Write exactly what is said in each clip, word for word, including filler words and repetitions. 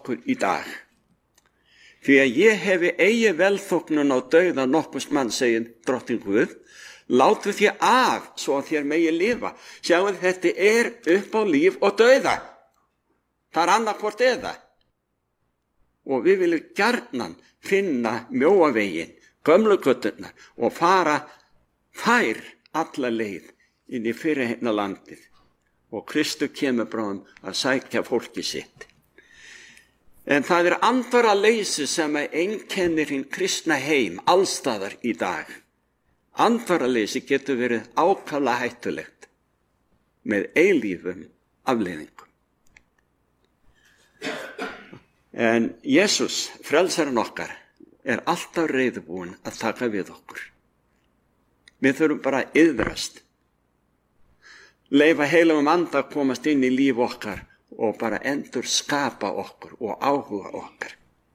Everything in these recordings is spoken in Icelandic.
ykkur í dag. Því að ég hefi eigi velþóknun á dauða nokkurs mann, segir drottinn Guð, látu þér af svo að þér megi lifa. Sjáu, þetta er upp á líf og dauða. Það er annarkvort eða. Og við viljum gjarnan finna mjóavegin, gömlu göturnar og fara þær alla leið inn í fyrirheitna landið. Og Kristur kemur bráðum að sækja fólki sitt. En það er andvara leysi sem einkennir hinn kristna heim allstaðar í dag. Andvara leysi getur verið ákaflega hættulegt með eilífum afleiðingum. En Jesús, frelsarinn okkar, er alltaf reiðubúinn að taka við okkur. Við þurfum bara að iðrast. Leyfa heilagum anda að komast inn í líf okkar og bara endur skapa okkur og áhuga okkar.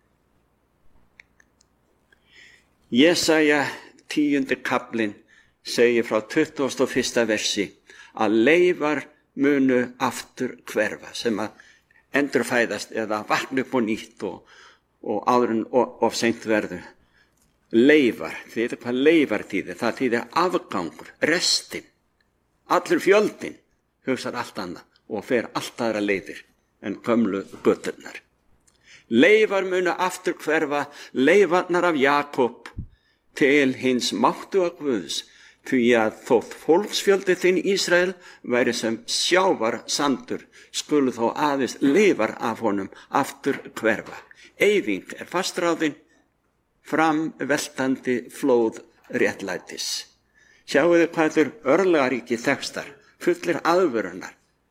Jesaja tíundi kaflinn segir frá tuttugasta og fyrsta versi að leifar munu aftur hverfa, sem að endurfæðast eða vakna upp og nýtt og, og áður en of seint verður. Leifar, þið veitir hvað leifar þýðir, það þýðir afgangur, restin, allur fjöldin hugsar allt annað og fer allt aðra leiðir en gömlu göturnar. Leifar munu aftur hverfa, leifarnar af Jakob til hins máttuga Guðs, því að þótt fólksfjöldi þinn Ísrael væri sem sjávar sandur, skulu þó aðeins leifar af honum aftur hverfa. Eyðing er fastráðin, framveltandi flóð réttlætis. Sjáu þið hvað þeir örlagaríki textar, fullir aðvörunar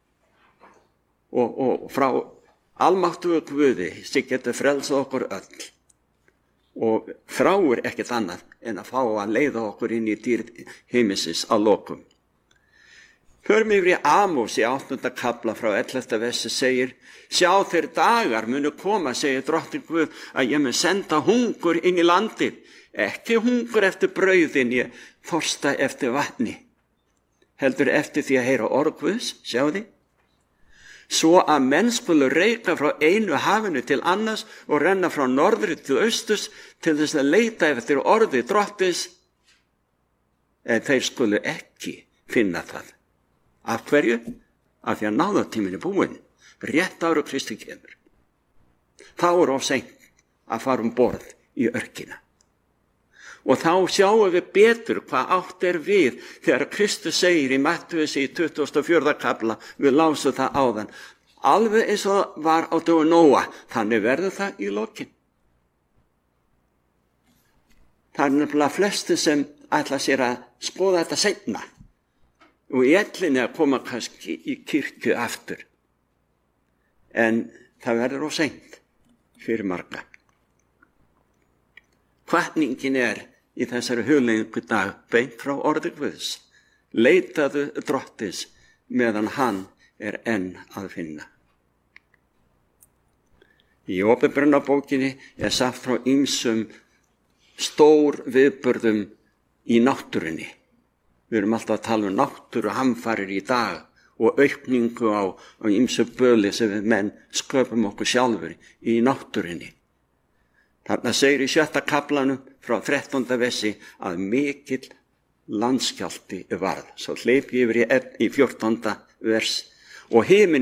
og, og frá almáttugu Guði sem getur frelsað okkur öll og þráir ekkert annað en að fá að leiða okkur inn í dýrð heimisins að lokum. Förum yfir í Amos í áttunda kafla frá ellefta versi segir: sjá, þeir dagar munu koma, segir drottinn Guð, að ég mun senda hungur inn í landið, ekki hungur eftir brauðin, ég þorsta eftir vatni, heldur eftir því að heyra orð Guðs, sjá þið, svo að menn skulu reika frá einu hafinu til annars og renna frá norðri til austurs til þess að leita eftir orði drottins, en þeir skulu ekki finna það. Af hverju? Af því að náðartíminn er búinn, rétt ára Kristi kemur. Þá er of seint að fara um borð í örkina. Og þá sjáum við betur hvað átt er við þegar Kristus segir í Mattheus í tuttugasta og fjórða kafla, við lásum það áðan, alveg eins og var á dögum Nóa, þannig verður það í lokin. Það er nefnilega flesti sem ætla sér að skoða þetta seinna og í ellinni að koma kannski í kirkju aftur. En það verður of seint fyrir marga. Hvatningin er í þessari hugleiðingu dag beint frá orði Guðs. Leitaðu drottins meðan hann er enn að finna. Í Opinberunarbókinni er sagt frá ýmsum stór viðburðum í náttúrunni. Við erum alltaf að tala um náttúruhamfarir í dag og aukningu á, á ýmsu böli sem við menn sköpum okkur sjálfur í náttúrunni. Þarna segir í sjötta kaflanum frá þrettánda versi að mikill landskjálfti varð. Svo hleyp ég yfir í, í fjórtánda vers og himinn